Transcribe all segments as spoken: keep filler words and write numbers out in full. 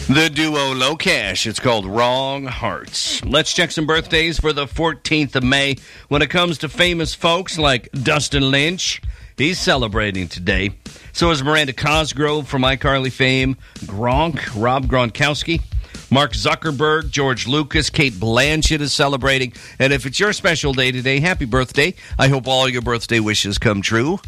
The duo Low Cash. It's called Wrong Hearts. Let's check some birthdays for the fourteenth of May. When it comes to famous folks like Dustin Lynch, he's celebrating today. So is Miranda Cosgrove from iCarly fame, Gronk, Rob Gronkowski, Mark Zuckerberg, George Lucas, Kate Blanchett is celebrating. And if it's your special day today, happy birthday. I hope all your birthday wishes come true.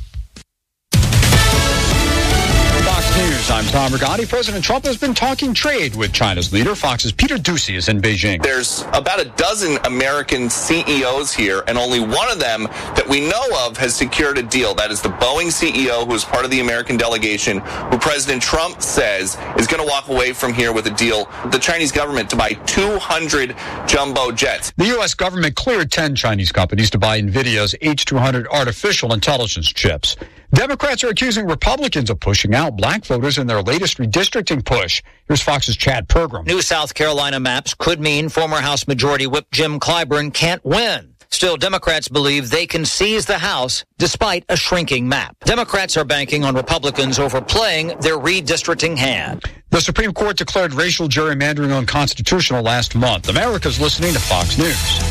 News. I'm Tom Rigotti. President Trump has been talking trade with China's leader. Fox's Peter Doocy is in Beijing. There's about a dozen American C E Os here, and only one of them that we know of has secured a deal. That is the Boeing C E O, who is part of the American delegation, who President Trump says is going to walk away from here with a deal with the Chinese government to buy two hundred jumbo jets. The U S government cleared ten Chinese companies to buy NVIDIA's H two hundred artificial intelligence chips. Democrats are accusing Republicans of pushing out black voters in their latest redistricting push. Here's Fox's Chad Pergram. New South Carolina maps could mean former House Majority Whip Jim Clyburn can't win. Still, Democrats believe they can seize the House despite a shrinking map. Democrats are banking on Republicans overplaying their redistricting hand. The Supreme Court declared racial gerrymandering unconstitutional last month. America's listening to Fox News.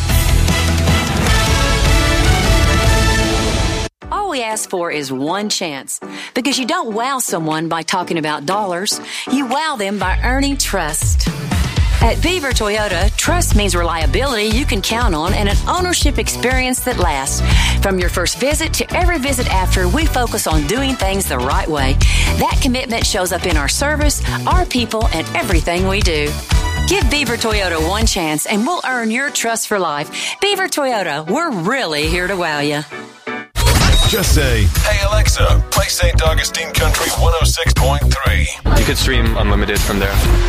All we ask for is one chance, because you don't wow someone by talking about dollars. You wow them by earning trust. At Beaver Toyota, trust means reliability you can count on and an ownership experience that lasts. From your first visit to every visit after, we focus on doing things the right way. That commitment shows up in our service, our people, and everything we do. Give Beaver Toyota one chance and we'll earn your trust for life. Beaver Toyota, we're really here to wow you. Just say, hey Alexa, play Saint Augustine Country one oh six point three. You could stream unlimited from there.